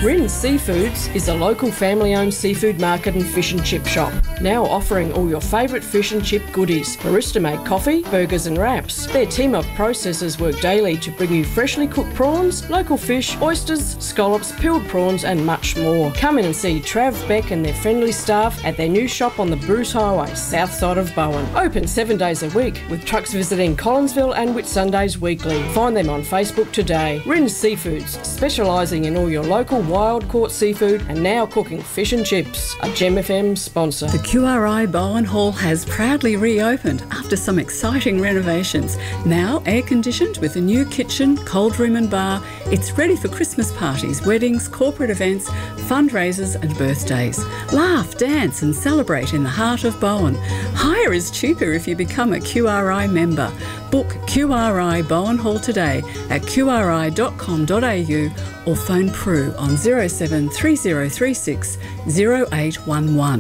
Rin's Seafoods is a local family-owned seafood market and fish and chip shop, now offering all your favourite fish and chip goodies. Barista-made coffee, burgers and wraps. Their team of processors work daily to bring you freshly cooked prawns, local fish, oysters, scallops, peeled prawns and much more. Come in and see Trav, Beck and their friendly staff at their new shop on the Bruce Highway, south side of Bowen. Open 7 days a week, with trucks visiting Collinsville and Whitsundays weekly. Find them on Facebook today. Rin's Seafoods, specialising in all your local wild caught seafood and now cooking fish and chips. A Gem FM sponsor. The QRI Bowen Hall has proudly reopened after some exciting renovations. Now air-conditioned with a new kitchen, cold room and bar, it's ready for Christmas parties, weddings, corporate events, fundraisers and birthdays. Laugh, dance and celebrate in the heart of Bowen. Hire is cheaper if you become a QRI member. Book QRI Bowen Hall today at qri.com.au or phone Prue on 07 3036 0811.